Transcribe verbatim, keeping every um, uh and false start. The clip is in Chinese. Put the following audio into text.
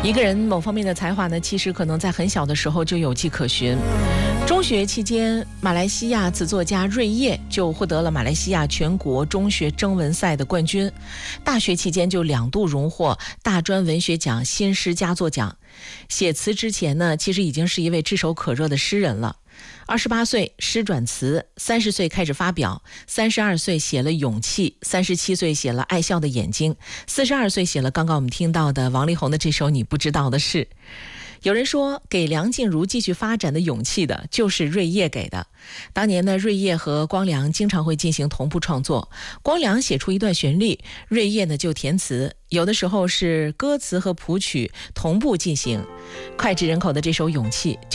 一个人某方面的才华呢，其实可能在很小的时候就有迹可循。中学期间，马来西亚词作家瑞叶就获得了马来西亚全国中学征文赛的冠军。大学期间就两度荣获大专文学奖新诗佳作奖。写词之前呢，其实已经是一位炙手可热的诗人了。二十八岁诗转词，三十岁开始发表，三十二岁写了《勇气》，三十七岁写了《爱笑的眼睛》，四十二岁写了刚刚我们听到的王力宏的这首《你不知道的事》。有人说，给梁静茹继续发展的勇气的就是瑞叶给的。当年呢，瑞叶和光良经常会进行同步创作，光良写出一段旋律，瑞叶呢就填词，有的时候是歌词和谱曲同步进行。脍炙人口的这首《勇气》